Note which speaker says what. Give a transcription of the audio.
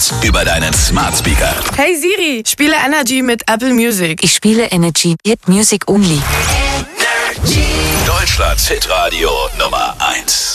Speaker 1: Hits über deinen Smart Speaker.
Speaker 2: Hey Siri, spiele Energy mit Apple Music.
Speaker 3: Ich spiele Energy Hit Music Only.
Speaker 1: Deutschlands Hitradio Nummer 1.